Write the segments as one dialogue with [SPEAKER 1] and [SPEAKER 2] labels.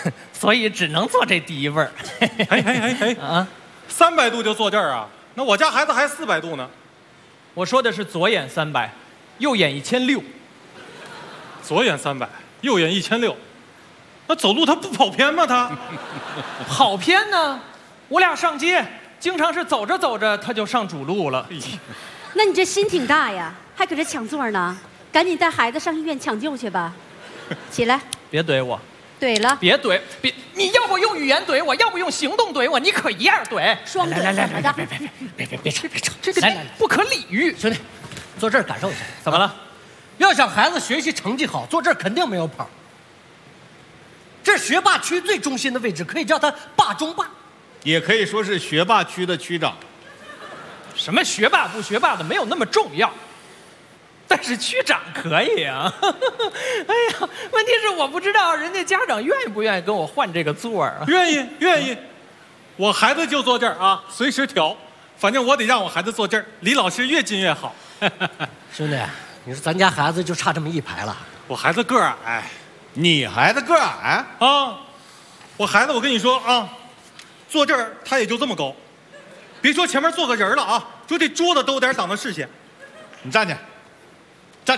[SPEAKER 1] 所以只能坐这第一位儿。
[SPEAKER 2] 哎啊，300度就坐这儿啊？那我家孩子还400度呢。
[SPEAKER 1] 我说的是左眼300，右眼1600。
[SPEAKER 2] 左眼300，右眼1600，那走路他不跑偏吗？他
[SPEAKER 1] 跑偏呢？我俩上街，经常是走着走着他就上主路了。
[SPEAKER 3] 那你这心挺大呀，还搁这抢座呢？赶紧带孩子上医院抢救去吧。起来，
[SPEAKER 1] 别怼我。
[SPEAKER 3] 怼了，
[SPEAKER 1] 别怼，别！你要不用语言怼我，要不用行动怼我，你可一样怼。
[SPEAKER 3] 双怼。
[SPEAKER 4] 来，别吵，
[SPEAKER 1] 这个
[SPEAKER 4] 来，
[SPEAKER 1] 不可理喻。
[SPEAKER 4] 兄弟，坐这儿感受一下。
[SPEAKER 1] 怎么了？
[SPEAKER 4] 要想孩子学习成绩好，坐这儿肯定没有跑。这是学霸区最中心的位置，可以叫他霸中霸，
[SPEAKER 5] 也可以说是学霸区的区长。
[SPEAKER 1] 什么学霸不学霸的没有那么重要，但是区长可以啊。哎呀，问题是我不知道人家家长愿意不愿意跟我换这个座啊？
[SPEAKER 2] 愿意，我孩子就坐这儿啊，随时调，反正我得让我孩子坐这儿，离老师越近越好。
[SPEAKER 4] 兄弟，你说咱家孩子就差这么一排了。
[SPEAKER 2] 我孩子个儿矮，
[SPEAKER 5] 你孩子个儿矮
[SPEAKER 2] 啊？我孩子，我跟你说啊，坐这儿他也就这么高，别说前面坐个人了啊，就这桌子都有点挡他视线。
[SPEAKER 5] 你站起，站起。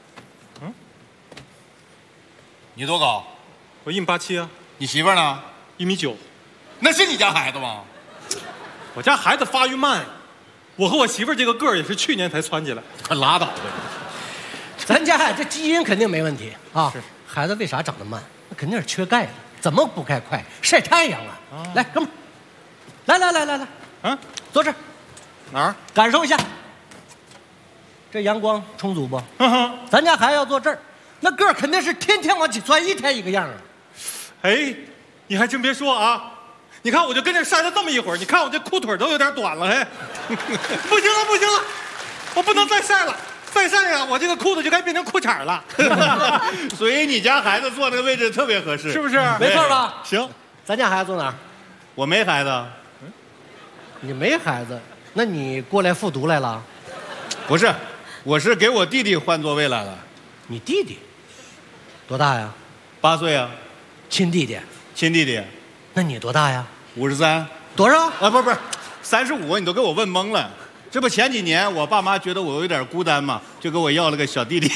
[SPEAKER 5] 你多高？
[SPEAKER 2] 我1.87啊。
[SPEAKER 5] 你媳妇儿呢
[SPEAKER 2] ？1.9米。
[SPEAKER 5] 那是你家孩子吗？
[SPEAKER 2] 我家孩子发育慢，我和我媳妇儿这个个儿也是去年才窜起来。
[SPEAKER 5] 可拉倒吧！
[SPEAKER 4] 咱家这基因肯定没问题啊。
[SPEAKER 2] 是。
[SPEAKER 4] 孩子为啥长得慢？那肯定是缺钙了。怎么补钙快？晒太阳啊！来，哥们儿，来，坐这儿。
[SPEAKER 2] 哪儿？
[SPEAKER 4] 感受一下。这阳光充足不？咱家孩子要坐这儿，那个儿肯定是天天往起窜，一天一个样啊。
[SPEAKER 2] 哎，你还真别说啊，你看我就跟这晒了这么一会儿，你看我这裤腿都有点短了，哎，不行了，我不能再晒了，再晒呀，我这个裤子就该变成裤衩了。
[SPEAKER 5] 所以你家孩子坐那个位置特别合适，
[SPEAKER 2] 是不是？
[SPEAKER 4] 没错吧？
[SPEAKER 2] 行，
[SPEAKER 4] 咱家孩子坐哪儿？
[SPEAKER 5] 我没孩子。
[SPEAKER 4] 你没孩子，那你过来复读来了？
[SPEAKER 5] 不是，我是给我弟弟换座位来了。
[SPEAKER 4] 你弟弟多大呀
[SPEAKER 5] ？8岁啊。
[SPEAKER 4] 亲弟弟。
[SPEAKER 5] 亲弟弟。
[SPEAKER 4] 那你多大呀
[SPEAKER 5] ？53。
[SPEAKER 4] 多少？
[SPEAKER 5] 啊，不是，35，你都给我问懵了。这不前几年我爸妈觉得我有点孤单嘛，就给我要了个小弟弟。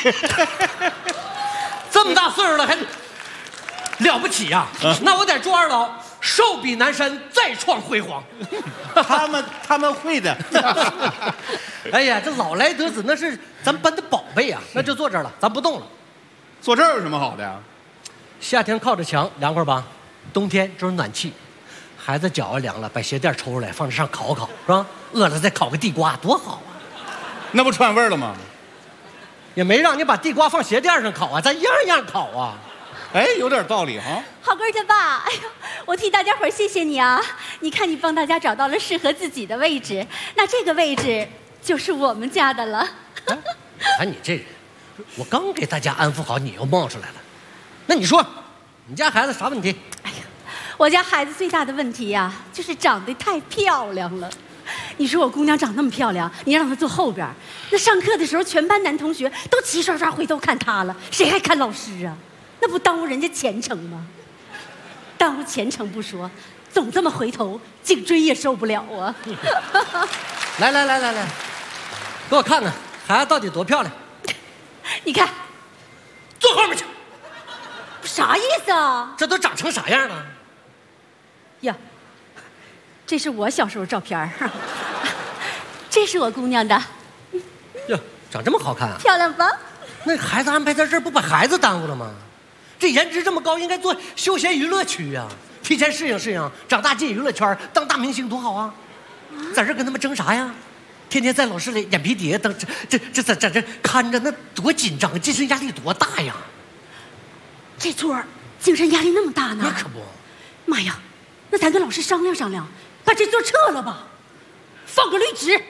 [SPEAKER 4] 这么大岁数了还了不起呀！那我得祝二老寿比南山，再创辉煌。
[SPEAKER 5] 他们会的。
[SPEAKER 4] 哎呀，这老来得子那是咱班的宝贝啊，那就坐这儿了，咱不动了。
[SPEAKER 5] 坐这儿有什么好的呀？
[SPEAKER 4] 夏天靠着墙凉快吧，冬天就是暖气。孩子脚凉了，把鞋垫抽出来放这上烤烤，是吧？饿了再烤个地瓜，多好啊！
[SPEAKER 5] 那不串味儿了吗？
[SPEAKER 4] 也没让你把地瓜放鞋垫上烤啊，咱样样烤啊。
[SPEAKER 5] 哎，有点道理哈。
[SPEAKER 3] 好哥他爸，哎呀，我替大家伙谢谢你啊！你看你帮大家找到了适合自己的位置，那这个位置就是我们家的了。
[SPEAKER 4] 哎，你这人，我刚给大家安抚好，你又冒出来了。那你说，你家孩子啥问题？
[SPEAKER 3] 哎呀，我家孩子最大的问题呀，就是长得太漂亮了。你说我姑娘长那么漂亮，你让她坐后边，那上课的时候全班男同学都齐刷刷回头看她了，谁还看老师啊？那不耽误人家前程吗？耽误前程不说，总这么回头，颈椎也受不了啊！
[SPEAKER 4] 来，给我看看孩子到底多漂亮。
[SPEAKER 3] 你看，
[SPEAKER 4] 坐后面去。
[SPEAKER 3] 啥意思啊？
[SPEAKER 4] 这都长成啥样了？
[SPEAKER 3] 呀，这是我小时候照片这是我姑娘的。
[SPEAKER 4] 哟，长这么好看啊？
[SPEAKER 3] 漂亮吧？
[SPEAKER 4] 那孩子安排在这儿，不把孩子耽误了吗？这颜值这么高，应该做休闲娱乐区呀，提前适应，长大进娱乐圈，当大明星多好啊！在这跟他们争啥呀？天天在老师里眼皮底下等，这在这看着，那多紧张，精神压力多大呀！
[SPEAKER 3] 这座精神压力那么大呢？
[SPEAKER 4] 那可不。
[SPEAKER 3] 妈呀，那咱跟老师商量商量，把这座撤了吧，放个绿植。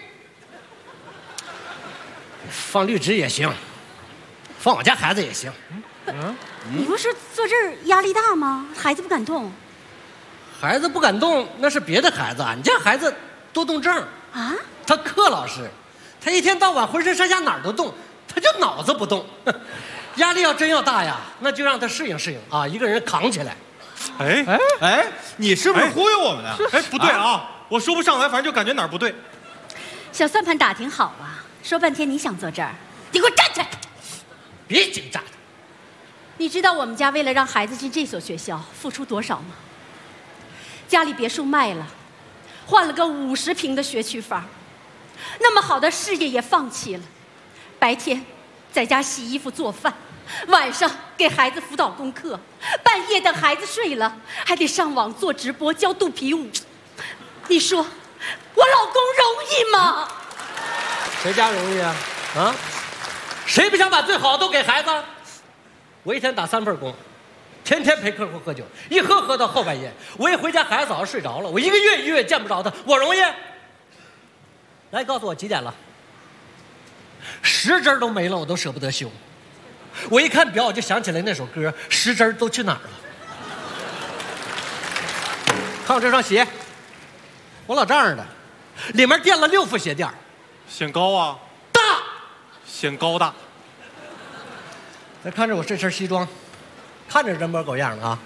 [SPEAKER 4] 放绿植也行，放我家孩子也行。
[SPEAKER 3] 你不是坐这儿压力大吗？孩子不敢动。
[SPEAKER 4] 孩子不敢动，那是别的孩子啊。你家孩子多动症
[SPEAKER 3] 啊？
[SPEAKER 4] 他克老师，他一天到晚浑身上下哪儿都动，他就脑子不动。压力要真要大呀，那就让他适应啊，一个人扛起来。
[SPEAKER 5] 哎，你是不是忽悠我们呢？
[SPEAKER 2] 哎，不对啊，我说不上来，反正就感觉哪儿不对。
[SPEAKER 3] 小算盘打挺好啊，说半天你想坐这儿，你给我站起来！
[SPEAKER 4] 别紧张的。
[SPEAKER 3] 你知道我们家为了让孩子进这所学校付出多少吗？家里别墅卖了，换了个50平的学区房，那么好的事业也放弃了。白天在家洗衣服做饭，晚上给孩子辅导功课，半夜等孩子睡了还得上网做直播教肚皮舞。你说我老公容易吗？
[SPEAKER 4] 谁家容易啊？啊？谁不想把最好的都给孩子？我一天打3份工，天天陪客户喝酒，一喝到后半夜。我一回家，孩子早就睡着了。我1个月见不着他，我容易？来，告诉我几点了？10针都没了，我都舍不得修。我一看表，我就想起来那首歌，10针都去哪儿了？看我这双鞋，我老丈人的，里面垫了6副鞋垫，
[SPEAKER 2] 显高啊，
[SPEAKER 4] 大，
[SPEAKER 2] 显高大。
[SPEAKER 4] 再看着我这身西装，看着人模狗样的啊，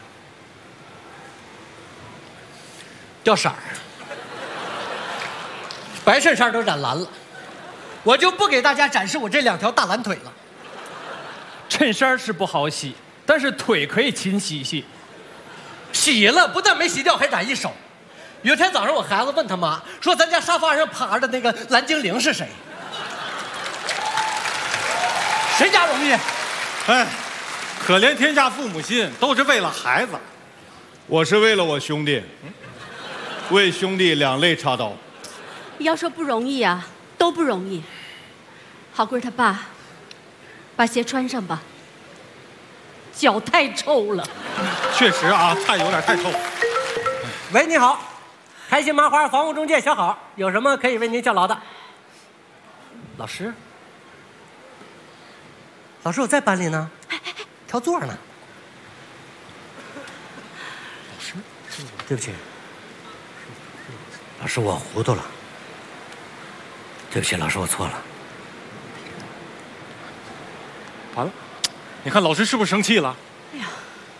[SPEAKER 4] 掉色儿，白衬衫都染蓝了。我就不给大家展示我这2条大蓝腿了。
[SPEAKER 1] 衬衫是不好洗，但是腿可以勤洗洗。
[SPEAKER 4] 洗了不但没洗掉，还染一手。有一天早上，我孩子问他妈说：“咱家沙发上趴着那个蓝精灵是谁？”谁家容易？
[SPEAKER 2] 哎，可怜天下父母心，都是为了孩子。
[SPEAKER 5] 我是为了我兄弟，为兄弟两肋插刀。
[SPEAKER 3] 要说不容易啊，都不容易。好贵他爸，把鞋穿上吧，脚太臭了。
[SPEAKER 2] 确实啊，菜有点太臭。
[SPEAKER 4] 喂，你好，开心麻花房屋中介小好，有什么可以为您效劳的？老师，老师我在班里呢，调座呢。老师，对不起，老师我糊涂了。对不起，老师我错了。
[SPEAKER 2] 完了，你看老师是不是生气了？
[SPEAKER 3] 哎呀，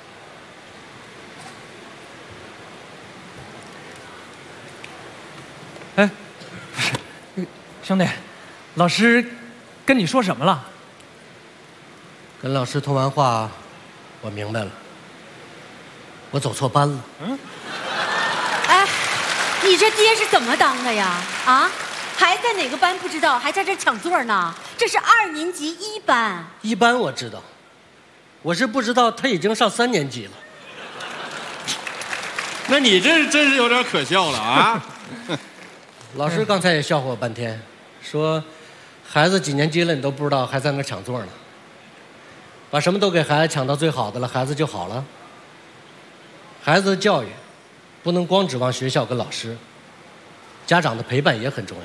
[SPEAKER 1] 哎，不是，兄弟，老师跟你说什么了？
[SPEAKER 4] 跟老师通完话，我明白了，我走错班了。
[SPEAKER 3] 哎，你这爹是怎么当的呀？啊，孩子在哪个班不知道，还在这抢座呢？这是2年级1班。
[SPEAKER 4] 1班我知道，我是不知道他已经上3年级了。
[SPEAKER 5] 那你这真是有点可笑了啊！
[SPEAKER 4] 老师刚才也笑话我半天，说孩子几年级了你都不知道，还在那抢座呢。把什么都给孩子抢到最好的了，孩子就好了。孩子的教育不能光指望学校跟老师，家长的陪伴也很重要。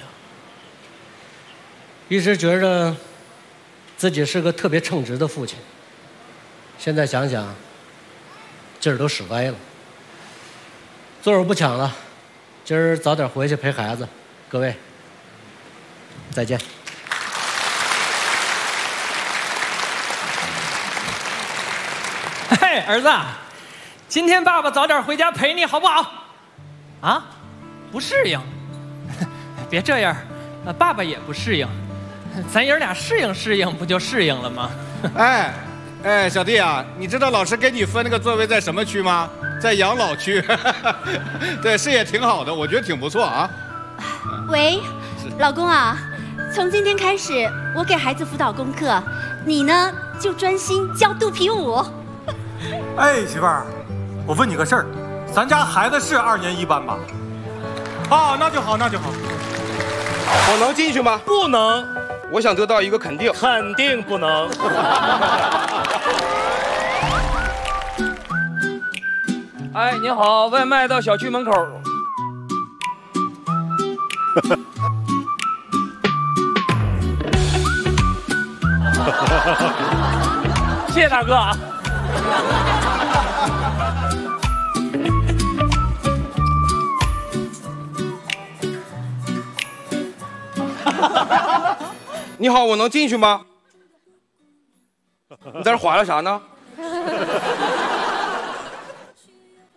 [SPEAKER 4] 一直觉着自己是个特别称职的父亲，现在想想劲儿都使歪了。座我不抢了，今儿早点回去陪孩子。各位，再见。
[SPEAKER 1] 嘿，儿子，今天爸爸早点回家陪你好不好？啊，不适应？别这样，爸爸也不适应，咱爷俩适应适应，不就适应了吗？
[SPEAKER 5] 哎，小弟啊，你知道老师给你分那个座位在什么区吗？在养老区。对，是也挺好的，我觉得挺不错啊。
[SPEAKER 3] 喂，老公啊，从今天开始我给孩子辅导功课，你呢就专心教肚皮舞。
[SPEAKER 2] 哎，媳妇儿，我问你个事儿，咱家孩子是2年1班吧？啊，那就好，那就好。
[SPEAKER 6] 我能进去吗？
[SPEAKER 7] 不能，
[SPEAKER 6] 我想得到一个肯定。
[SPEAKER 7] 肯定不能。
[SPEAKER 8] 哎，你好，外卖到小区门口。
[SPEAKER 7] 谢谢大哥啊。
[SPEAKER 6] 你好，我能进去吗？你在这划拉啥呢？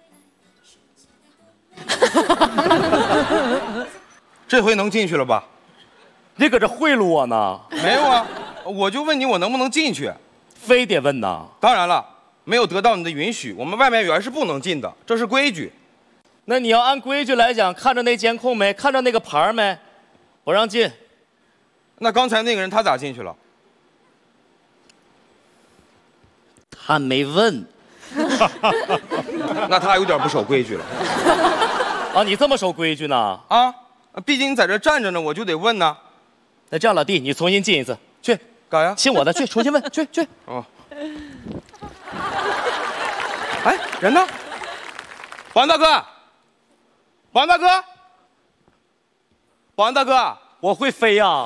[SPEAKER 6] 这回能进去了吧？
[SPEAKER 7] 你搁这贿赂我呢？
[SPEAKER 6] 没有啊，我就问你我能不能进去。
[SPEAKER 7] 非得问呐？
[SPEAKER 6] 当然了，没有得到你的允许，我们外卖员是不能进的，这是规矩。
[SPEAKER 7] 那你要按规矩来讲，看着那监控没？看着那个牌没？不让进。
[SPEAKER 6] 那刚才那个人他咋进去了？
[SPEAKER 7] 他没问。
[SPEAKER 6] 那他有点不守规矩了。
[SPEAKER 7] 啊，你这么守规矩呢？
[SPEAKER 6] 啊，毕竟你在这站着呢，我就得问呢。
[SPEAKER 7] 那这样，老弟，你重新进一次，去
[SPEAKER 6] 干呀？
[SPEAKER 7] 亲我的，去重新问，去。
[SPEAKER 6] 哦。哎，人呢？保安大哥，保安大哥，保安大哥，
[SPEAKER 7] 我会飞呀。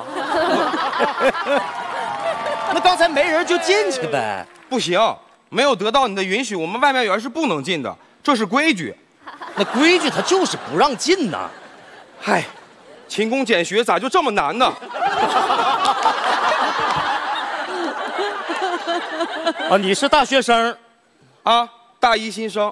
[SPEAKER 7] 那刚才没人就进去呗。
[SPEAKER 6] 不行，没有得到你的允许，我们外卖员是不能进的，这是规矩。
[SPEAKER 7] 那规矩他就是不让进呐。
[SPEAKER 6] 嗨，勤工俭学咋就这么难呢？
[SPEAKER 7] 啊，你是大学生，
[SPEAKER 6] 啊，大一新生。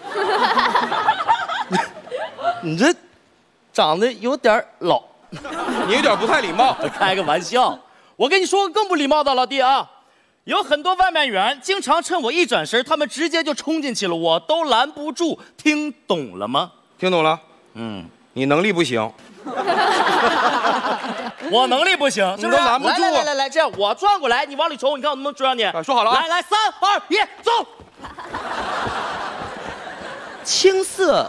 [SPEAKER 7] 你这长得有点老，
[SPEAKER 6] 你有点不太礼貌。
[SPEAKER 7] 开个玩笑。我跟你说个更不礼貌的，老弟啊，有很多外卖员经常趁我一转身，他们直接就冲进去了，我都拦不住。听懂了吗？
[SPEAKER 6] 听懂了。你能力不行。
[SPEAKER 7] 我能力不行，是不是？
[SPEAKER 6] 你都拦不住。
[SPEAKER 7] 来，这样我转过来，你往里冲，你看我能不能追上你？
[SPEAKER 6] 说好了啊。
[SPEAKER 7] 来，3、2、1，走。青色。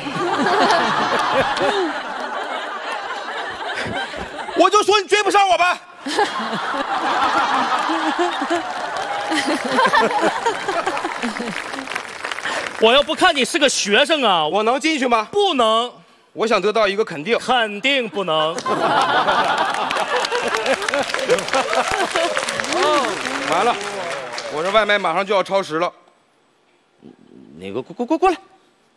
[SPEAKER 6] 我就说你追不上我吧。
[SPEAKER 7] 我要不看你是个学生啊，
[SPEAKER 6] 我能进去吗？
[SPEAKER 7] 不能。
[SPEAKER 6] 我想得到一个肯定。
[SPEAKER 7] 肯定不能。
[SPEAKER 6] 完了，我这外卖马上就要超时了。
[SPEAKER 7] 那个，过来。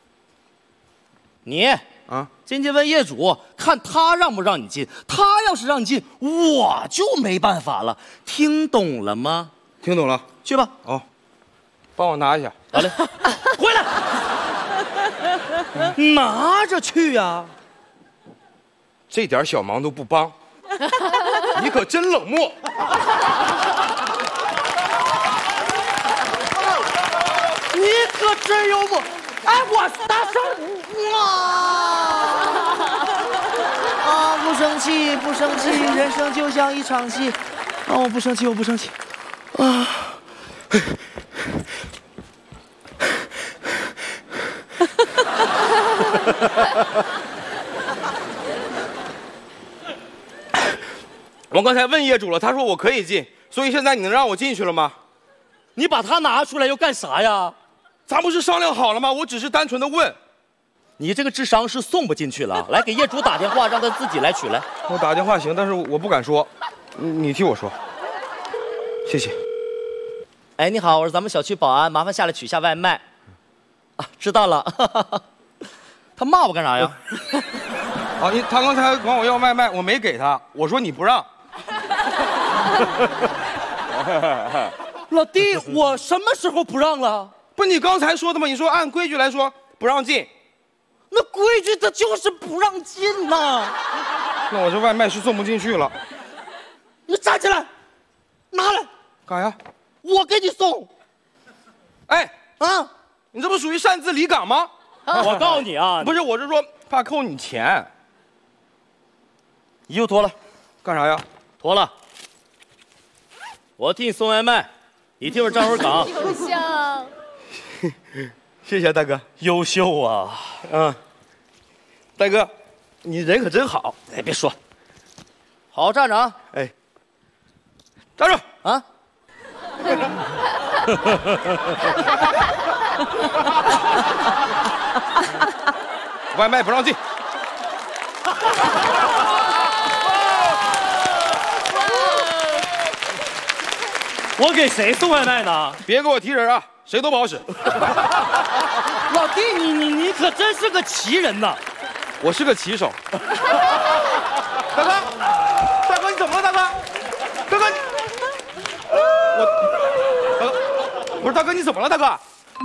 [SPEAKER 7] 你啊，进去问业主，看他让不让你进。他要是让你进，我就没办法了。听懂了吗？
[SPEAKER 6] 听懂了，
[SPEAKER 7] 去吧。
[SPEAKER 6] 哦，帮我拿一下。
[SPEAKER 7] 好嘞，回来。拿着去呀。
[SPEAKER 6] 这点小忙都不帮，你可真冷漠。
[SPEAKER 7] 你可真幽默。哎，我大声啊！不生气，不生气，人生就像一场戏。啊，我不生气，我不生气。啊！
[SPEAKER 6] 我刚才问业主了，他说我可以进，所以现在你能让我进去了吗？
[SPEAKER 7] 你把它拿出来又干啥呀？
[SPEAKER 6] 咱不是商量好了吗？我只是单纯的问。
[SPEAKER 7] 你这个智商是送不进去了。来给业主打电话，让他自己来取来。
[SPEAKER 6] 我打电话行，但是我不敢说，你替我说。谢谢。
[SPEAKER 7] 哎，你好，我是咱们小区保安，麻烦下来取下外卖。啊，知道了。他骂我干啥呀？
[SPEAKER 6] 啊，他刚才管我要外卖，我没给他，我说你不让。
[SPEAKER 7] 老弟，我什么时候不让了？
[SPEAKER 6] 不，你刚才说的吗？你说按规矩来说不让进，
[SPEAKER 7] 那规矩它就是不让进呐。
[SPEAKER 6] 那我这外卖是送不进去了。
[SPEAKER 7] 你站起来，拿来。
[SPEAKER 6] 干啥呀？
[SPEAKER 7] 我给你送。
[SPEAKER 6] 哎啊，你这不属于擅自离岗吗？
[SPEAKER 7] 我告诉你啊，
[SPEAKER 6] 不是，我是说怕扣你钱。
[SPEAKER 7] 衣服脱了，
[SPEAKER 6] 干啥呀？
[SPEAKER 7] 脱了。我替你送外卖，你替我站会儿岗。
[SPEAKER 3] 优秀。
[SPEAKER 6] 谢谢大哥，
[SPEAKER 7] 优秀啊！
[SPEAKER 6] 大哥，你人可真好。
[SPEAKER 7] 哎，别说，好好站着啊！
[SPEAKER 6] 哎，站住
[SPEAKER 7] 啊！
[SPEAKER 6] 外卖不让进。
[SPEAKER 7] 我给谁送外卖呢？
[SPEAKER 6] 别给我提人啊，谁都不好使。
[SPEAKER 7] 老弟，你可真是个奇人呐！
[SPEAKER 6] 我是个骑手。大哥，大哥你怎么了？大哥，大哥，不是大哥你怎么了？大哥。